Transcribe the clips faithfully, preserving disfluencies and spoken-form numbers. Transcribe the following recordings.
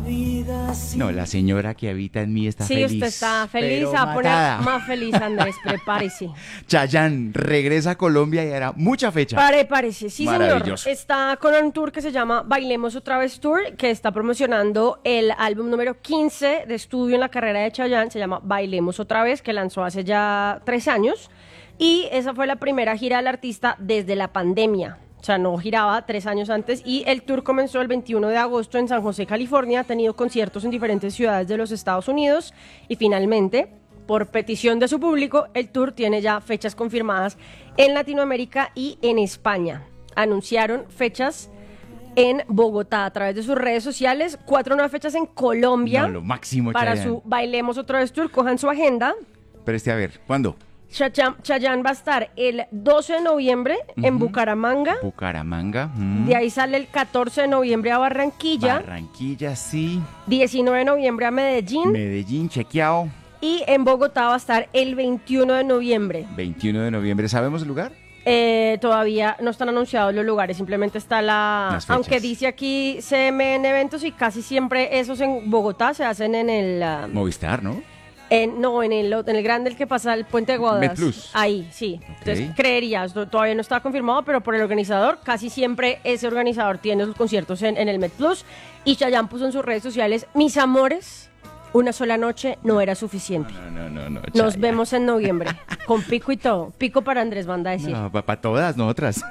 No, la señora que habita en mí está Sí, feliz. usted está feliz, pero se va a poner matada. más feliz, Andrés, prepárese. Chayanne regresa a Colombia y hará mucha fecha. Prepárese, sí señor. Maravilloso. Está con un tour que se llama Bailemos Otra Vez Tour, que está promocionando el álbum número quince de estudio en la carrera de Chayanne, se llama Bailemos Otra Vez, que lanzó hace ya tres años. Y esa fue la primera gira del artista desde la pandemia. O sea, no giraba tres años antes y el tour comenzó el veintiuno de agosto en San José, California. Ha tenido conciertos en diferentes ciudades de los Estados Unidos y finalmente, por petición de su público, el tour tiene ya fechas confirmadas en Latinoamérica y en España. Anunciaron fechas en Bogotá a través de sus redes sociales, cuatro nuevas fechas en Colombia. No, lo máximo, para Chayanne. su Bailemos Otra Vez Tour. Cojan su agenda. Pero este, a ver, ¿cuándo? Chayanne, Chayanne va a estar el doce de noviembre en Ujú. Bucaramanga. Bucaramanga. mm. De ahí sale el catorce de noviembre a Barranquilla, Barranquilla, sí. diecinueve de noviembre a Medellín Medellín, chequeado. y en Bogotá va a estar el veintiuno de noviembre. veintiuno de noviembre. ¿Sabemos el lugar? Eh, todavía no están anunciados los lugares, simplemente está la... Las fechas. Aunque dice aquí C M N Eventos y casi siempre esos en Bogotá se hacen en el... ah, Movistar, ¿no? en- no, en el, en el grande, el que pasa el Puente de Guadas. MedPlus. Ahí, sí. Ok. Entonces, creerías, to- todavía no está confirmado, pero por el organizador, casi siempre ese organizador tiene sus conciertos en, en el MedPlus. Y Chayanne puso en sus redes sociales, mis amores, una sola noche no era suficiente. No, no, no, no. Nos Chayanne. vemos en noviembre, con pico y todo. Pico para Andrés, manda a decir. No, para todas, no otras.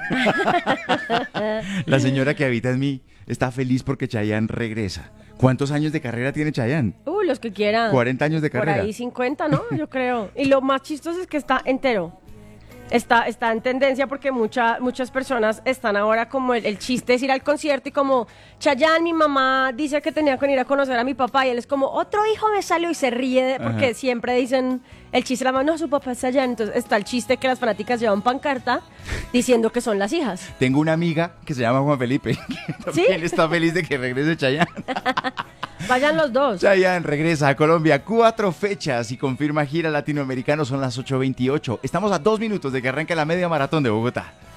La señora que habita en mí está feliz porque Chayanne regresa. ¿Cuántos años de carrera tiene Chayanne? Uy, los que quieran. cuarenta años de Por carrera. ahí cincuenta, ¿no? Yo creo. Y lo más chistoso es que está entero. Está, está en tendencia porque mucha, muchas personas están ahora como el, el chiste es ir al concierto y como Chayanne, mi mamá dice que tenía que ir a conocer a mi papá y él es como otro hijo me salió y se ríe de- porque Ajá. siempre dicen el chiste de la mamá, no, su papá es Chayanne. Entonces está el chiste que las fanáticas llevan pancarta diciendo que son las hijas. Tengo una amiga que se llama Juan Felipe. Que ¿Sí? también está feliz de que regrese Chayanne. Vayan los dos. Chayanne regresa a Colombia. Cuatro fechas y confirma gira latinoamericano. Son las ocho veintiocho. Estamos a dos minutos de que arranque la media maratón de Bogotá.